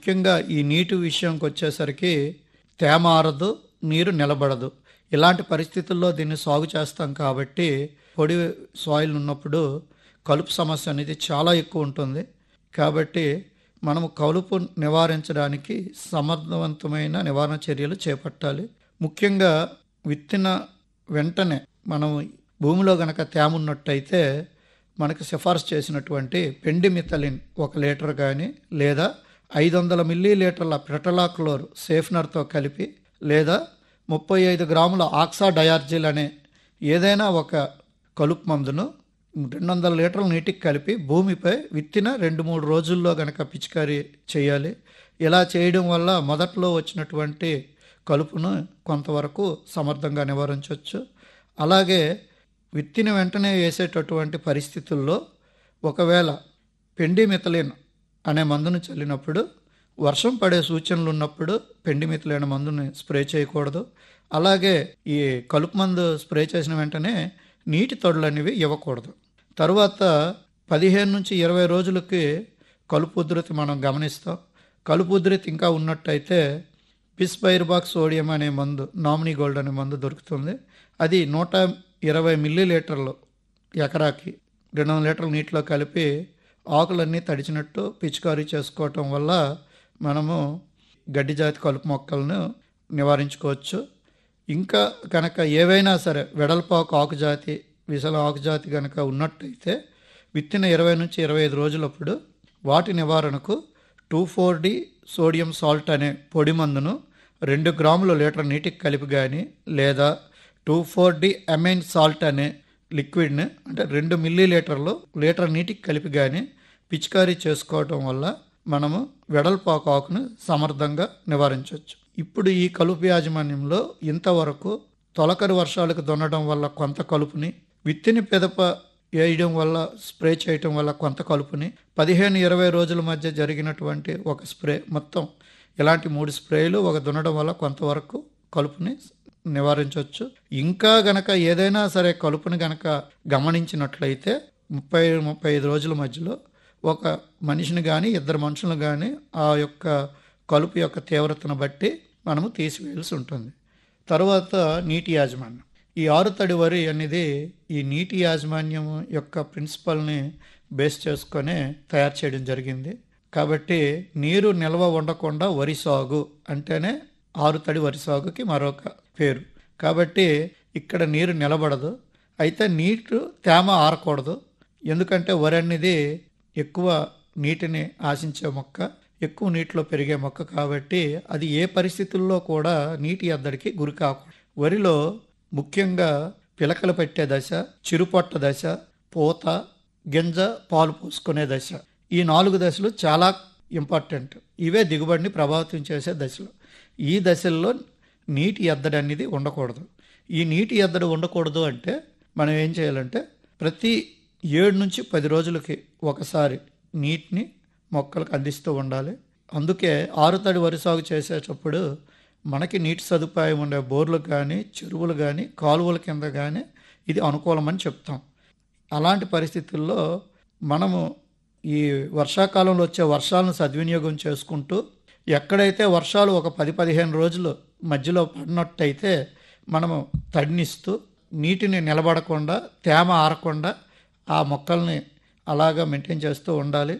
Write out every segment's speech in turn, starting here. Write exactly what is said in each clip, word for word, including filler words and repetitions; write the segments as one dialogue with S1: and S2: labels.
S1: ముఖ్యంగా ఈ నీటి విషయంకొచ్చేసరికి తేమ ఆరదు, నీరు నిలబడదు. ఇలాంటి పరిస్థితుల్లో దీన్ని సాగు చేస్తాం కాబట్టి పొడి సాయిల్ ఉన్నప్పుడు కలుపు సమస్య అనేది చాలా ఎక్కువ ఉంటుంది. కాబట్టి మనము కలుపు నివారించడానికి సమర్థవంతమైన నివారణ చర్యలు చేపట్టాలి. ముఖ్యంగా విత్తిన వెంటనే మనం భూమిలో గనక తేమ ఉన్నట్టయితే మనకు సిఫార్సు చేసినటువంటి పెండిమిథలిన్ ఒక లీటర్ కానీ లేదా ఐదు వందల మిల్లీ లీటర్ల ప్రెటలాక్లోర్ సేఫ్నర్తో కలిపి లేదా ముప్పై ఐదు గ్రాముల ఆక్సా డయార్జిల్ అనే ఏదైనా ఒక కలుపు మందును రెండు వందల లీటర్ల నీటికి కలిపి భూమిపై విత్తిన రెండు మూడు రోజుల్లో గనక పిచికారీ చేయాలి. ఇలా చేయడం వల్ల మొదట్లో వచ్చినటువంటి కలుపును కొంతవరకు సమర్థంగా నివారించవచ్చు. అలాగే విత్తిన వెంటనే వేసేటటువంటి పరిస్థితుల్లో ఒకవేళ పెండిమిథలిన్ అనే మందును చల్లినప్పుడు వర్షం పడే సూచనలు ఉన్నప్పుడు పెండిమిథలిన్ మందుని స్ప్రే చేయకూడదు. అలాగే ఈ కలుపు మందు స్ప్రే చేసిన వెంటనే నీటి తొడులు అనేవి ఇవ్వకూడదు. తర్వాత పదిహేను నుంచి ఇరవై రోజులకి కలుపు ఉధృతి మనం గమనిస్తాం. కలుపు ఉధృతి ఇంకా ఉన్నట్టయితే బిస్బైర్బాక్ సోడియం అనే మందు, నామినీ గోల్డ్ అనే మందు దొరుకుతుంది. అది నూట ఇరవై మిల్లీ లీటర్లు ఎకరాకి రెండు వందల లీటర్ల నీటిలో కలిపి ఆకులన్నీ తడిచినట్టు పిచికారీ చేసుకోవటం వల్ల మనము గడ్డి జాతి కలుపు మొక్కలను నివారించుకోవచ్చు. ఇంకా కనుక ఏవైనా సరే వెడల్పాకు ఆకు జాతి, విసల ఆకు జాతి కనుక ఉన్నట్టయితే విత్తిన ఇరవై నుంచి ఇరవై ఐదు రోజులప్పుడు వాటి నివారణకు two four D sodium salt అనే పొడి మందును రెండు గ్రాముల లీటర్ నీటికి కలిపి కానీ లేదా two four D amine salt అనే లిక్విడ్ని అంటే రెండు మిల్లీ లీటర్లు లీటర్ నీటికి కలిపి కానీ పిచికారీ చేసుకోవటం వల్ల మనము వెడల్పాకు ఆకును సమర్థంగా నివారించవచ్చు. ఇప్పుడు ఈ కలుపు యాజమాన్యంలో ఇంతవరకు తొలకరి వర్షాలకు దున్నడం వల్ల కొంత కలుపుని, విత్తిని పెదప వేయడం వల్ల స్ప్రే చేయటం వల్ల కొంత కలుపుని, పదిహేను ఇరవై రోజుల మధ్య జరిగినటువంటి ఒక స్ప్రే, మొత్తం ఇలాంటి మూడు స్ప్రేలు ఒక దున్నడం వల్ల కొంతవరకు కలుపుని నివారించవచ్చు. ఇంకా గనక ఏదైనా సరే కలుపుని గనక గమనించినట్లయితే ముప్పై ముప్పై ఐదు రోజుల మధ్యలో ఒక మనిషిని కానీ ఇద్దరు మనుషులను కానీ ఆ యొక్క కలుపు యొక్క తీవ్రతను బట్టి మనము తీసివేయాల్సి ఉంటుంది. తర్వాత నీటి యాజమాన్యం. ఈ ఆరుతడి వరి అనేది ఈ నీటి యాజమాన్యం యొక్క ప్రిన్సిపల్ని బేస్ చేసుకొని తయారు చేయడం జరిగింది. కాబట్టి నీరు నిల్వ ఉండకుండా వరి సాగు అంటేనే ఆరుతడి వరి సాగుకి మరొక పేరు. కాబట్టి ఇక్కడ నీరు నిలబడదు. అయితే నీరు తేమ ఆరకూడదు. ఎందుకంటే వరి అనేది ఎక్కువ నీటిని ఆశించే మొక్క, ఎక్కువ నీటిలో పెరిగే మొక్క. కాబట్టి అది ఏ పరిస్థితుల్లో కూడా నీటి ఎద్దడికి గురి కాకూడదు. వరిలో ముఖ్యంగా పిలకలు పెట్టే దశ, చిరుపొట్ట దశ, పూత, గింజ, పాలు పోసుకునే దశ, ఈ నాలుగు దశలు చాలా ఇంపార్టెంట్. ఇవే దిగుబడిని ప్రభావితం చేసే దశలు. ఈ దశల్లో నీటి ఎద్దడి అనేది ఉండకూడదు. ఈ నీటి ఎద్దడి ఉండకూడదు అంటే మనం ఏం చేయాలంటే ప్రతి ఏడు నుంచి పది రోజులకి ఒకసారి నీటిని మొక్కలకు అందిస్తూ ఉండాలి. అందుకే ఆరుతడి వరి సాగు చేసేటప్పుడు మనకి నీటి సదుపాయం ఉండే బోర్లు కానీ, చెరువులు కానీ, కాలువల కింద కానీ ఇది అనుకూలమని చెప్తాం. అలాంటి పరిస్థితుల్లో మనము ఈ వర్షాకాలంలో వచ్చే వర్షాలను సద్వినియోగం చేసుకుంటూ ఎక్కడైతే వర్షాలు ఒక పది పదిహేను రోజులు మధ్యలో పడినట్టయితే మనము తడినిస్తూ నీటిని నిలబడకుండా, తేమ ఆరకుండా ఆ మొక్కల్ని అలాగా మెయింటైన్ చేస్తూ ఉండాలి.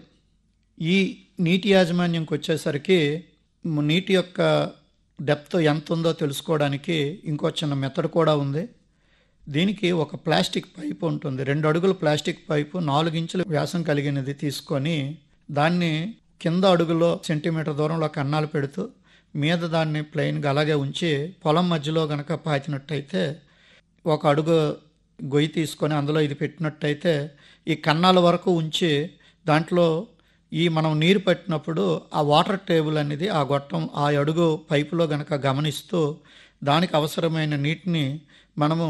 S1: ఈ నీటి యాజమాన్యంకి వచ్చేసరికి నీటి యొక్క డెప్త్ ఎంత ఉందో తెలుసుకోవడానికి ఇంకో చిన్న మెథడ్ కూడా ఉంది. దీనికి ఒక ప్లాస్టిక్ పైపు ఉంటుంది. రెండు అడుగుల ప్లాస్టిక్ పైపు నాలుగు ఇంచుల వ్యాసం కలిగినది తీసుకొని దాన్ని కింద అడుగులో సెంటీమీటర్ దూరంలో కన్నాలు పెడుతూ మీద దాన్ని ప్లెయిన్గా అలాగే ఉంచి పొలం మధ్యలో గనక పాతినట్టయితే ఒక అడుగు గొయ్యి తీసుకొని అందులో ఇది పెట్టినట్టయితే ఈ కన్నాల వరకు ఉంచి దాంట్లో ఈ మనం నీరు పట్టినప్పుడు ఆ వాటర్ టేబుల్ అనేది ఆ గొట్టం ఆ అడుగు పైపులో గనక గమనిస్తూ దానికి అవసరమైన నీటిని మనము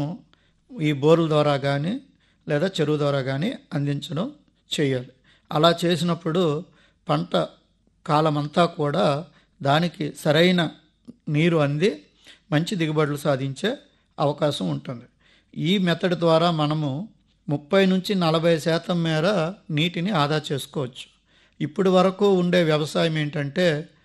S1: ఈ బోర్ల ద్వారా కానీ లేదా చెరువు ద్వారా కానీ అందించడం చేయాలి. అలా చేసినప్పుడు పంట కాలమంతా కూడా దానికి సరైన నీరు అంది మంచి దిగుబడులు సాధించే అవకాశం ఉంటుంది. ఈ మెథడ్ ద్వారా మనము ముప్పై నుంచి నలభై శాతం మేర నీటిని ఆదా చేసుకోవచ్చు. ఇప్పటి వరకు ఉండే వ్యవసాయం ఏంటంటే